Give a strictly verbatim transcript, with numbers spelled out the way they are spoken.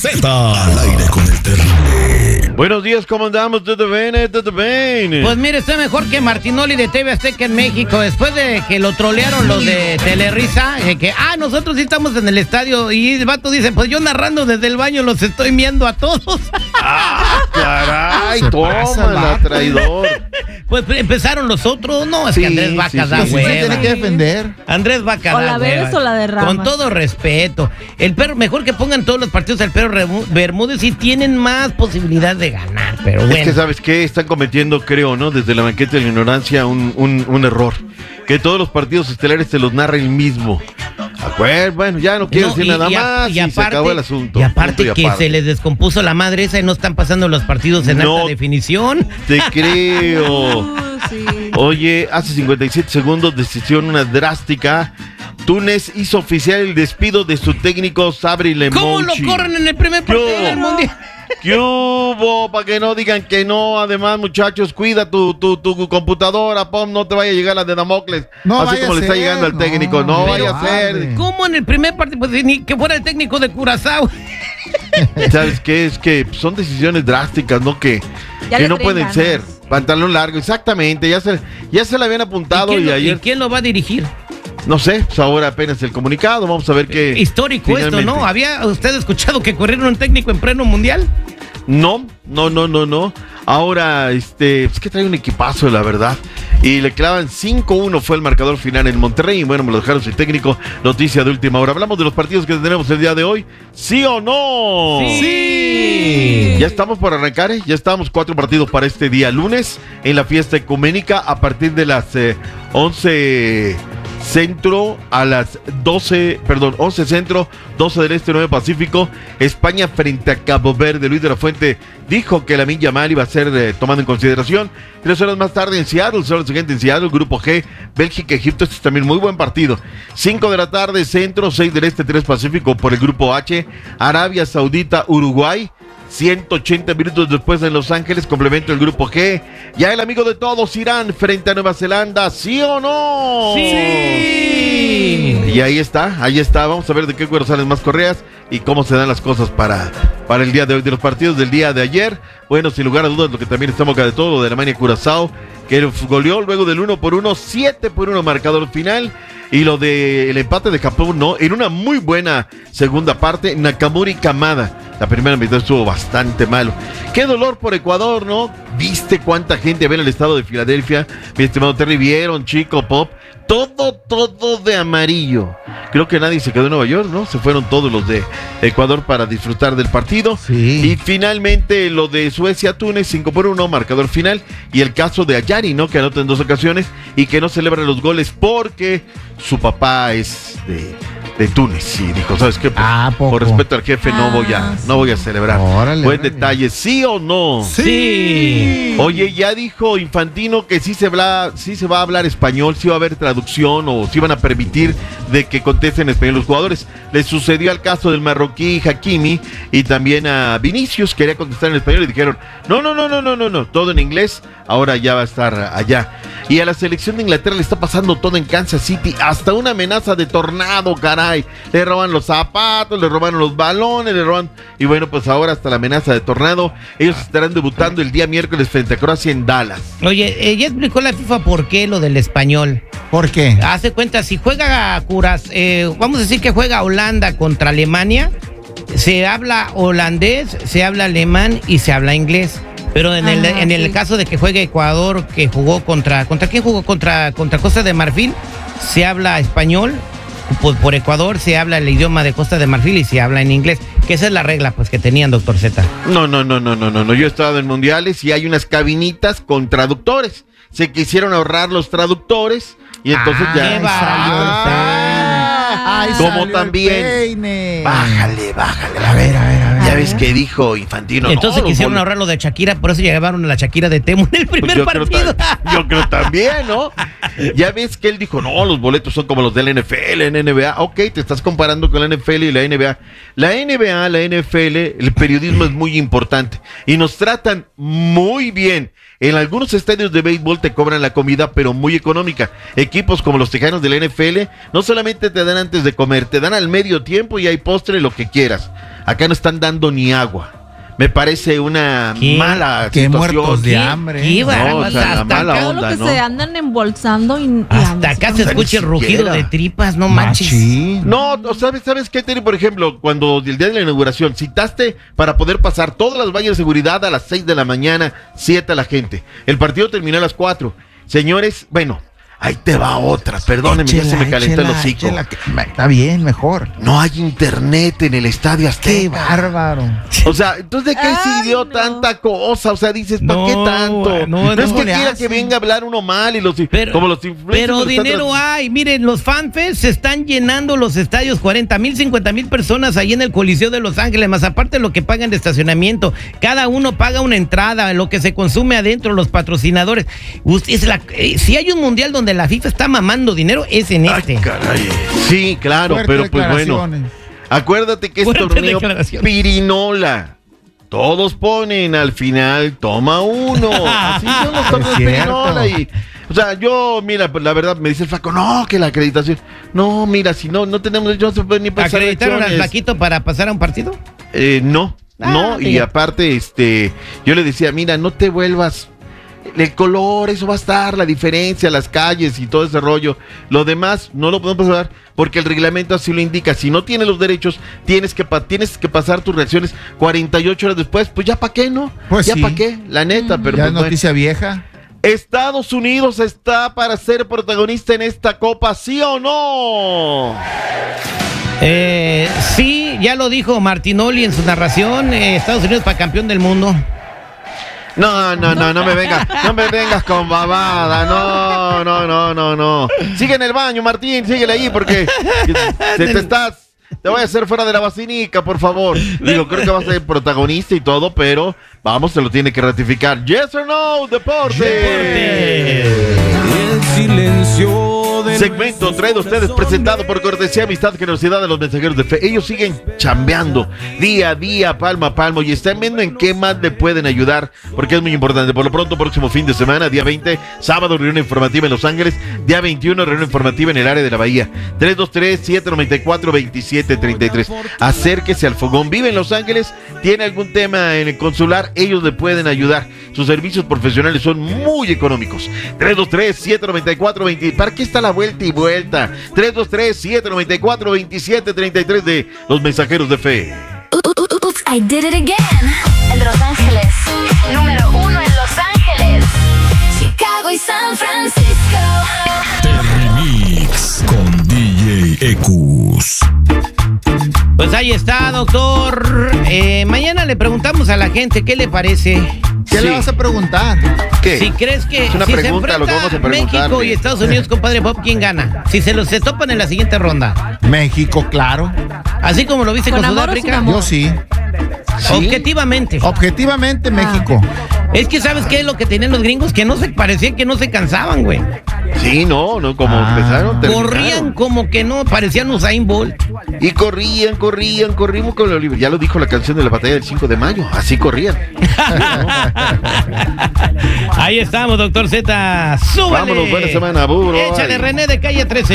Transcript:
Z al aire con el terrible. Buenos días, ¿cómo andamos? ¿Todo bien? ¿Todo bien? Pues mire, está mejor que Martinoli de T V Azteca en México. Después de que lo trolearon los de Telerisa, de que, ah, nosotros sí estamos en el estadio. Y el vato dice, pues yo narrando desde el baño los estoy viendo a todos. ¡Ah, caray! ¡Tómala, traidor! Pues empezaron los otros, no, es Sí, que Andrés Vaca sí, da sí. hueva. Usted tiene que defender. Andrés Vaca O da la bebes hueva. o la derramas. Con todo respeto. El perro, mejor que pongan todos los partidos al perro Remu- Bermúdez y tienen más posibilidad de ganar, pero bueno. Es que, ¿sabes qué? Están cometiendo, creo, ¿no? Desde la banqueta de la ignorancia, un, un, un error. Que todos los partidos estelares se los narra el mismo. Acuer- Bueno, ya no quiero No, decir y- nada y a- más y, y se aparte- acabó el asunto. Y aparte Punto y que aparte. se les descompuso la madre esa y no están pasando los partidos en No. alta definición. Te creo. Uh, sí. Oye, hace cincuenta y siete segundos, decisión una drástica. Túnez hizo oficial el despido de su técnico Sabri Lemouchi. ¿Cómo lo corren en el primer partido ¿Qué del hubo? mundial? ¿Qué hubo? Para que no digan que no. Además, muchachos, cuida tu, tu, tu computadora, Pom, no te vaya a llegar la de Damocles. No así vaya como a le está ser, llegando al no, técnico. No pero vaya a ser. arde. ¿Cómo en el primer partido? Pues ni que fuera el técnico de Curazao. ¿Sabes qué? Es que son decisiones drásticas, ¿no? Que, Ya que le no traen pueden ganas. ser. Pantalón largo, exactamente. Ya se, ya se le habían apuntado ¿Y y, quién, lo, ayer, y quién lo va a dirigir? no sé, pues ahora apenas el comunicado. Vamos a ver qué. Histórico esto, finalmente. ¿no? ¿Había usted escuchado que corrieron un técnico en pleno mundial? No, no, no, no, no. Ahora, este, es que trae un equipazo, la verdad. Y le clavan cinco uno fue el marcador final en Monterrey. Y bueno, me lo dejaron sin técnico. Noticia de última hora. Hablamos de los partidos que tenemos el día de hoy. ¿Sí o no? Sí. Ya estamos por arrancar, ¿eh? Ya estamos cuatro partidos para este día lunes en la fiesta ecuménica a partir de las eh, once centro a las doce, perdón, once centro, doce del este, nueve pacífico. España frente a Cabo Verde. Luis de la Fuente dijo que Lamine Yamal iba a ser eh, tomado en consideración. Tres horas más tarde en Seattle, solo el siguiente en Seattle, Grupo G, Bélgica, Egipto. Este es también muy buen partido. cinco de la tarde, centro, seis del este, tres pacífico por el Grupo H, Arabia Saudita, Uruguay. ciento ochenta minutos después en Los Ángeles, complemento el Grupo G. Ya el amigo de todos, Irán frente a Nueva Zelanda, ¿sí o no? Sí. Y ahí está, ahí está. Vamos a ver de qué cuero salen más correas y cómo se dan las cosas para, para el día de hoy. De los partidos del día de ayer, bueno, sin lugar a dudas, lo que también está en boca de todo, lo de Alemania Curazao, que goleó luego del uno por uno, siete por uno marcador final. Y lo del empate de Japón, ¿no? En una muy buena segunda parte, Nakamura y Kamada. La primera mitad estuvo bastante malo. Qué dolor por Ecuador, ¿no? ¿Viste cuánta gente había en el estado de Filadelfia? Mi estimado Terry, ¿vieron, Chico, Pop? Todo, todo de amarillo. Creo que nadie se quedó en Nueva York, ¿no? Se fueron todos los de Ecuador para disfrutar del partido. Sí. Y finalmente lo de Suecia-Túnez, cinco por uno, marcador final. Y el caso de Ayari, ¿no? Que anota en dos ocasiones y que no celebra los goles porque su papá es de, de Túnez. Y dijo, ¿sabes qué? Pues, Ah, poco. por respeto al jefe no Ah, voy a, sí. no voy a celebrar. Órale, Buen órale. detalle, ¿sí o no? Sí. Oye, ya dijo Infantino que sí se, habla, sí se va a hablar español, sí va a haber traducción o sí van a permitir de que contesten en español los jugadores. Le sucedió al caso del marroquí Hakimi y también a Vinicius, quería contestar en español y dijeron, no, no, no, no, no, no, no, todo en inglés, ahora ya va a estar allá. Y a la selección de Inglaterra le está pasando todo en Kansas City, hasta una amenaza de tornado, caray. Le roban los zapatos, le roban los balones, le roban... Y bueno, pues ahora hasta la amenaza de tornado. Ellos estarán debutando el día miércoles frente a Croacia en Dallas. Oye, eh, ya explicó la FIFA por qué lo del español. ¿Por qué? Hace cuenta, si juega Curaz, eh, vamos a decir que juega Holanda contra Alemania, se habla holandés, se habla alemán y se habla inglés. Pero en el, Ah, en el sí. caso de que juegue Ecuador, que jugó contra, ¿contra quién jugó? Contra, contra Costa de Marfil, se habla español, por, por Ecuador se habla el idioma de Costa de Marfil y se habla en inglés, que esa es la regla pues que tenían, doctor Z. No, no, no, no, no, no, no. Yo he estado en mundiales y hay unas cabinitas con traductores. Se quisieron ahorrar los traductores y entonces Ah, ya... qué barato. Ay, Como salió el también. peine. Bájale, bájale. A ver, a ver, a ver. Ya A ves ver. que dijo Infantino. Entonces no, los quisieron boletos- ahorrar lo de Shakira, por eso llevaron a la Shakira de Temu en el Pues primer yo, creo partido. ta- yo creo también, ¿no? Ya ves que él dijo, no, los boletos son como los de la N F L, en N B A. Ok, te estás comparando con la N F L y la N B A. La N B A, la N F L, el periodismo es muy importante y nos tratan muy bien. En algunos estadios de béisbol te cobran la comida, pero muy económica. Equipos como los Tejanos de la N F L no solamente te dan antes de comer, te dan al medio tiempo y hay postre, lo que quieras. Acá no están dando ni agua. Me parece una ¿Qué? mala Qué situación. muertos de ¿Qué? hambre. ¿Qué, No, o sea, la hasta mala acá, onda, Todo lo que ¿no? se andan embolsando y, y hasta andan- acá se Ni escucha el rugido siquiera. de tripas, no manches. Machín. No, o ¿sabes, ¿sabes qué, Terry? Por ejemplo, cuando el día de la inauguración citaste para poder pasar todas las vallas de seguridad a las seis de la mañana, siete a la gente. El partido terminó a las cuatro. Señores, bueno, ahí te va otra. Perdónenme, ya se me Échela, calentó el échela, hocico. échela, que- Está bien, mejor. No hay internet en el Estadio Qué Azteca. bárbaro. O sea, entonces, ¿de qué Ay, sirvió no. tanta cosa? O sea, dices, ¿para No, qué tanto? no, No, es no que le quiera hacen. que venga a hablar uno mal y los Pero, como los influencers pero lo están dinero tratando. hay. Miren, los fanfests se están llenando los estadios, cuarenta mil, cincuenta mil personas ahí en el Coliseo de Los Ángeles, más aparte de lo que pagan de estacionamiento. Cada uno paga una entrada, lo que se consume adentro, los patrocinadores. Usted, es la, eh, si hay un mundial donde la FIFA está mamando dinero, es en Ay, este. caray. Sí, claro, Fuerte pero pues bueno. declaraciones. Acuérdate que es Fuerte torneo declaración. pirinola. Todos ponen al final, toma uno. Así son los torneos Es cierto. pirinola. Y, o sea, yo, mira, pues la verdad me dice el flaco, no, que la acreditación. No, mira, si no, no tenemos, no se puede ni pasar. ¿Acreditaron al elecciones. flaquito para pasar a un partido? Eh, no, Ah, no, y ya. aparte, este, yo le decía, mira, no te vuelvas. El color, eso va a estar, la diferencia, las calles y todo ese rollo. Lo demás no lo podemos pasar porque el reglamento así lo indica. Si no tienes los derechos, tienes que pa- tienes que pasar tus reacciones cuarenta y ocho horas después. Pues ya para qué, ¿no? Pues ya sí. para qué, la neta. Pero Ya pues, es bueno. noticia vieja. Estados Unidos está para ser protagonista en esta copa, ¿sí o no? Eh, sí, ya lo dijo Martinoli en su narración. eh, Estados Unidos para campeón del mundo. No, no, no, no me vengas, no me vengas con babada, no, no, no, no, no. Sigue en el baño, Martín, síguele ahí porque te, te estás, te voy a hacer fuera de la vacinica, por favor. Digo, creo que vas a ser protagonista y todo, pero vamos, se lo tiene que ratificar. Yes or no, deporte. El silencio de Segmento traído a ustedes presentado por cortesía, amistad, generosidad de los mensajeros de fe. Ellos siguen chambeando día a día, palmo a palmo, y están viendo en qué más le pueden ayudar, porque es muy importante. Por lo pronto, próximo fin de semana, día veinte, sábado, reunión informativa en Los Ángeles, día veintiuno, reunión informativa en el área de la Bahía. tres dos tres, siete nueve cuatro, dos siete tres tres. Acérquese al fogón. Vive en Los Ángeles, tiene algún tema en el consular, ellos le pueden ayudar. Sus servicios profesionales son muy económicos. tres dos tres, siete nueve cuatro, dos cero. ¿Para qué está la vuelta y vuelta? tres dos tres, siete nueve cuatro, dos siete tres tres de los mensajeros de fe. Oops, I did it again. En Los Ángeles. Número uno en Los Ángeles. Chicago y San Francisco. Terrimix con D J Ecus. Pues ahí está, doctor. Eh, mañana le preguntamos a la gente qué le parece. ¿Qué Sí. le vas a preguntar? ¿Qué? Si crees que Es una si pregunta se lo que vamos a enfrenta México preguntarle. y Estados Unidos, compadre Bob, ¿quién gana? Si se los se topan en la siguiente ronda. México, claro. Así como lo viste con, ¿Con amor o sin Sudáfrica. amor? Yo sí. ¿Sí? Objetivamente. Objetivamente, México. Es que ¿sabes qué es lo que tenían los gringos? Que no se parecían que no se cansaban, güey. Sí, no, no, como Ah. empezaron, terminaron. Corrían como que no, parecían Usain Bolt. Y corrían, corrían, corrimos con el Oliver. Ya lo dijo la canción de la batalla del cinco de mayo. Así corrían. Ahí estamos, doctor Z. Súbele. Vámonos, buena semana, burro. Échale, Ay. René de calle trece.